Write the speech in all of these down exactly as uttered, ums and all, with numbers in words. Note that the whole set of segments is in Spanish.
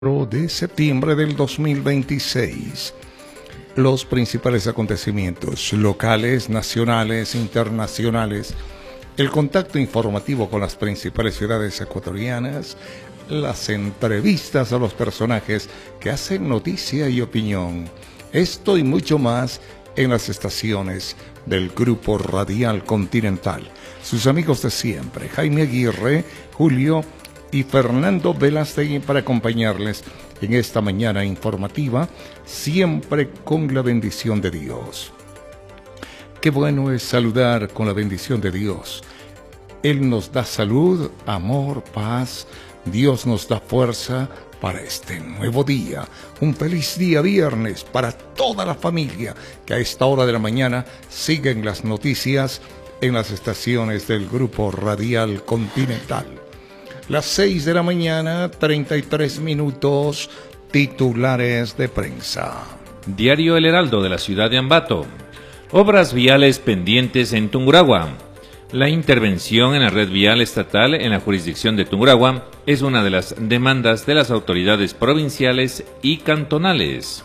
de septiembre del dos mil veintiséis. Los principales acontecimientos locales, nacionales, internacionales, el contacto informativo con las principales ciudades ecuatorianas, las entrevistas a los personajes que hacen noticia y opinión. Esto y mucho más en las estaciones del Grupo Radial Continental. Sus amigos de siempre, Jaime Aguirre, Julio y Fernando Velastegui, para acompañarles en esta mañana informativa, siempre con la bendición de Dios. Qué bueno es saludar con la bendición de Dios. Él nos da salud, amor, paz. Dios nos da fuerza para este nuevo día. Un feliz día viernes para toda la familia que a esta hora de la mañana siguen las noticias en las estaciones del Grupo Radial Continental. Las seis de la mañana, treinta y tres minutos, titulares de prensa. Diario El Heraldo de la ciudad de Ambato. Obras viales pendientes en Tungurahua. La intervención en la red vial estatal en la jurisdicción de Tungurahua es una de las demandas de las autoridades provinciales y cantonales.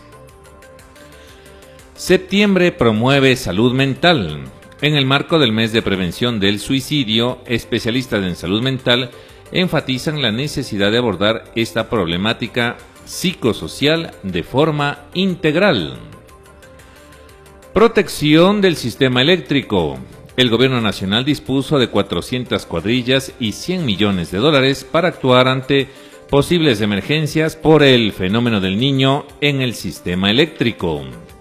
Septiembre promueve salud mental. En el marco del mes de prevención del suicidio, especialistas en salud mental enfatizan la necesidad de abordar esta problemática psicosocial de forma integral. Protección del sistema eléctrico. El gobierno nacional dispuso de cuatrocientas cuadrillas y cien millones de dólares para actuar ante posibles emergencias por el fenómeno del Niño en el sistema eléctrico.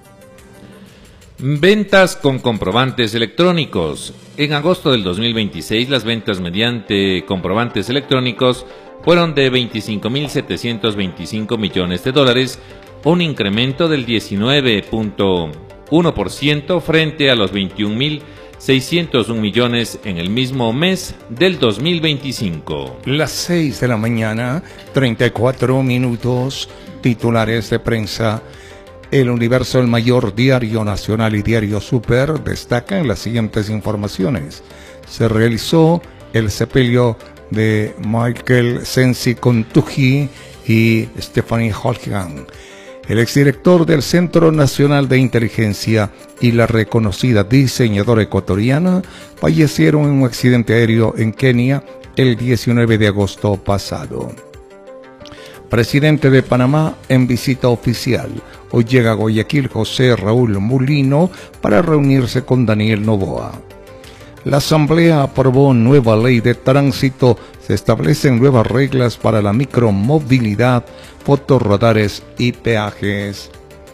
Ventas con comprobantes electrónicos. En agosto del dos mil veintiséis, las ventas mediante comprobantes electrónicos fueron de veinticinco mil setecientos veinticinco millones de dólares, un incremento del diecinueve punto uno por ciento frente a los veintiún mil seiscientos un millones en el mismo mes del dos mil veinticinco. Las seis de la mañana, treinta y cuatro minutos, titulares de prensa. El Universo, el mayor diario nacional y diario Super, destacan las siguientes informaciones. Se realizó el sepelio de Michael Sensi Contuji y Stephanie Holgan. El exdirector del Centro Nacional de Inteligencia y la reconocida diseñadora ecuatoriana fallecieron en un accidente aéreo en Kenia el diecinueve de agosto pasado. Presidente de Panamá en visita oficial. Hoy llega a Guayaquil José Raúl Mulino para reunirse con Daniel Noboa. La Asamblea aprobó nueva ley de tránsito. Se establecen nuevas reglas para la micromovilidad, fotorradares y peajes.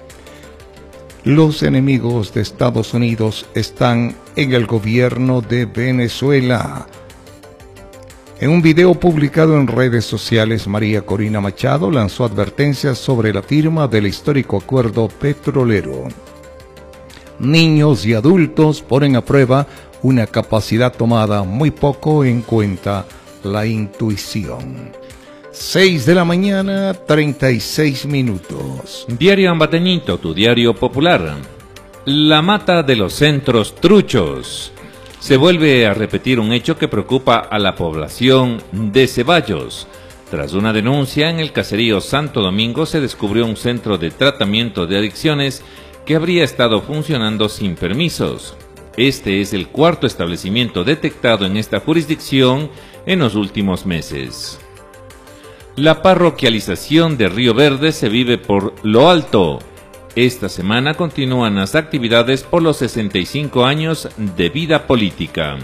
Los enemigos de Estados Unidos están en el gobierno de Venezuela. En un video publicado en redes sociales, María Corina Machado lanzó advertencias sobre la firma del histórico acuerdo petrolero. Niños y adultos ponen a prueba una capacidad tomada muy poco en cuenta, la intuición. seis de la mañana, treinta y seis minutos. Diario Ambateñito, tu diario popular. La mata de los centros truchos. Se vuelve a repetir un hecho que preocupa a la población de Ceballos. Tras una denuncia en el caserío Santo Domingo, se descubrió un centro de tratamiento de adicciones que habría estado funcionando sin permisos. Este es el cuarto establecimiento detectado en esta jurisdicción en los últimos meses. La parroquialización de Río Verde se vive por lo alto. Esta semana continúan las actividades por los sesenta y cinco años de vida política.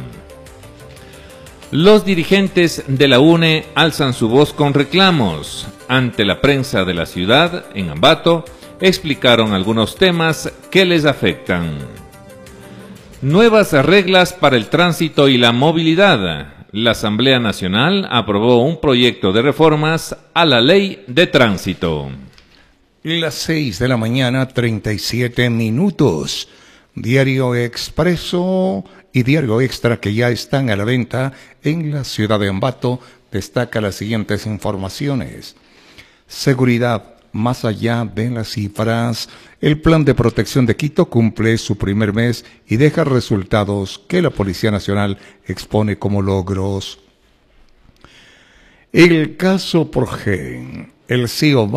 Los dirigentes de la U N E alzan su voz con reclamos. Ante la prensa de la ciudad, en Ambato, explicaron algunos temas que les afectan. Nuevas reglas para el tránsito y la movilidad. La Asamblea Nacional aprobó un proyecto de reformas a la Ley de Tránsito. Las seis de la mañana, treinta y siete minutos. Diario Expreso y Diario Extra, que ya están a la venta en la ciudad de Ambato, destaca las siguientes informaciones. Seguridad. Más allá de las cifras, el Plan de Protección de Quito cumple su primer mes y deja resultados que la Policía Nacional expone como logros. El caso Porgen. El C E O